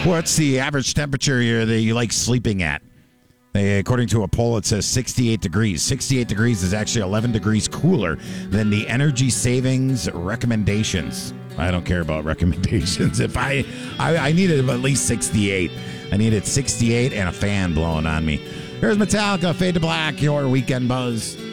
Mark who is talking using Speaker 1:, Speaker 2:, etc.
Speaker 1: What's the average temperature that you like sleeping at? According to a poll, it says 68 degrees. 68 degrees is actually 11 degrees cooler than the energy savings recommendations. I don't care about recommendations. If I needed at least 68. I needed 68 and a fan blowing on me. Here's Metallica, Fade to Black, your Weekend Buzz.